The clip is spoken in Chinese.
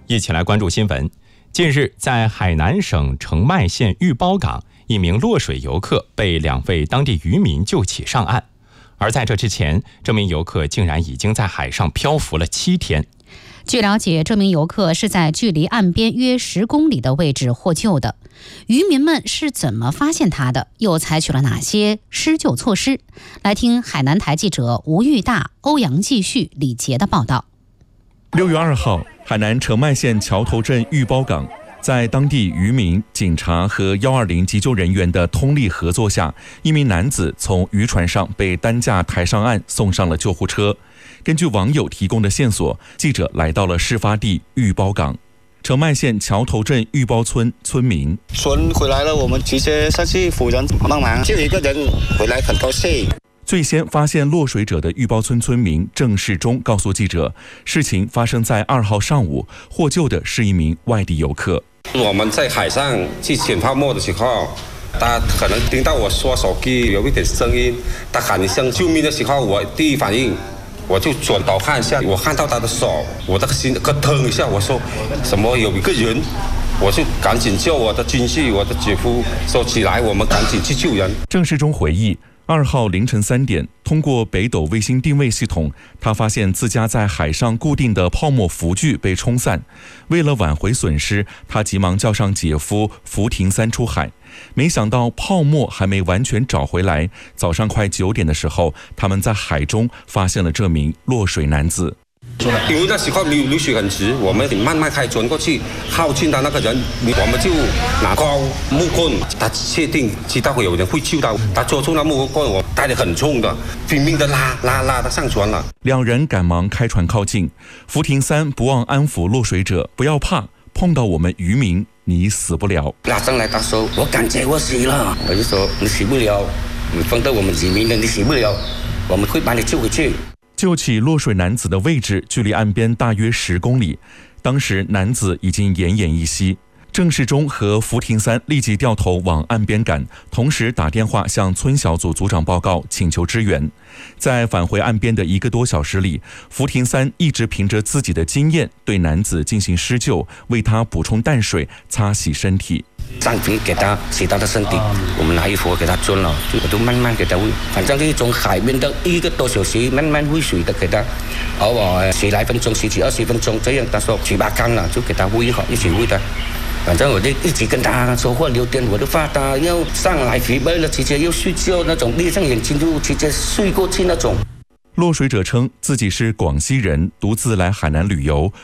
一起来关注新闻。近日，在海南省澄迈县玉褒港，一名落水游客被2位当地渔民救起上岸。而在这之前，这名游客竟然已经在海上漂浮了7天。 据了解，这名游客是在距离岸边约10公里的位置获救的。渔民们是怎么发现他的？又采取了哪些施救措施？来听海南台记者吴玉大、欧阳继续、李杰的报道。 6月2号，海南澄迈县桥头镇玉褒港，在当地渔民、警察和120急救人员的通力合作下，一名男子从渔船上被担架抬上岸，送上了救护车。根据网友提供的线索，记者来到了事发地玉褒港。澄迈县桥头镇玉褒村村民： 船回来了，我们直接上去扶人帮忙，就一个人回来，很高兴。 最先发现落水者的玉褒村村民郑世忠告诉记者，事情发生在2号上午，获救的是一名外地游客。 我们在海上去捡泡沫的时候，他可能听到我刷手机有一点声音，他喊一声救命的时候，我第一反应我就转头看一下，我看到他的手，我的心咯噔一下，我说什么有一个人，我就赶紧叫我的亲戚、我的姐夫说起来，我们赶紧去救人。 郑世忠回忆，2号凌晨3点，通过北斗卫星定位系统，他发现自家在海上固定的泡沫浮具被冲散。为了挽回损失，他急忙叫上姐夫福廷3出海。没想到泡沫还没完全找回来，早上快9点的时候，他们在海中发现了这名落水男子。 因为那时候流水很直，我们慢慢开船过去，靠近他那个人，我们就拿高木棍，他确定知道会有人会救到，他捉住那木棍，我带得很重的，拼命的拉他上船了。 2人赶忙开船靠近，福廷3不忘安抚落水者，不要怕，碰到我们渔民你死不了。 拉上来他说我感觉我死了，我就说你死不了，你碰到我们渔民的你死不了，我们会把你救回去。 救起落水男子的位置距离岸边大约10公里，当时男子已经奄奄一息。郑世忠和福廷3立即掉头往岸边赶，同时打电话向村小组组长报告，请求支援。在返回岸边的1个多小时里，福廷3一直凭着自己的经验对男子进行施救，为他补充淡水，擦洗身体。 上瓶给他洗他的身体，我们拿衣服给他穿了，我就慢慢给他喂，反正就是从海边的1个多小时慢慢喂水的给他，偶尔10来分钟、10几20分钟这样，他说嘴巴干了就给他喂好，一起喂他。反正我就一直跟他说话聊天，我就怕他要上来疲惫了，直接又睡觉那种，闭上眼睛就直接睡过去那种。 落水者称自己是广西人，独自来海南旅游，